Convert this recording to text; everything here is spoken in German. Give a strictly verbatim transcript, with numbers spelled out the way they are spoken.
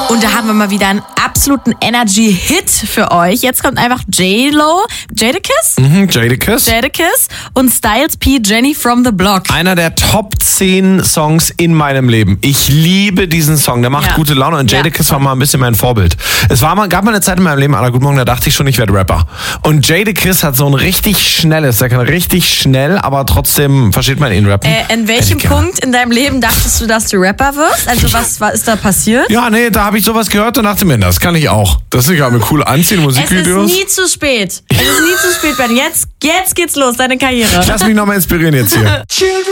Und da haben wir mal wieder einen absoluten Energy-Hit für euch. Jetzt kommt einfach J-Lo, Jadakiss? Mhm, Jadakiss. Jadakiss und Styles P, Jenny from the Block. Einer der Top zehn Songs in meinem Leben. Ich liebe diesen Song, der macht Ja. gute Laune und Ja. Jadakiss war mal ein bisschen mein Vorbild. Es war mal, gab mal eine Zeit in meinem Leben, Anna, guten Morgen, da dachte ich schon, ich werde Rapper. Und Jadakiss hat so ein richtig schnelles, der kann richtig schnell, aber trotzdem versteht man ihn rappen. Äh, in welchem Hätte ich gerne. Punkt in deinem Leben dachtest du, dass du Rapper wirst? Also was, was ist da passiert? Ja, nee, da habe ich sowas gehört und dachte mir, das kann ich auch. Das ist ja cool anziehen, Es ist Musikvideos. nie zu spät. Es ist nie zu spät, Ben. Jetzt, jetzt geht's los, deine Karriere. Lass mich nochmal inspirieren jetzt hier.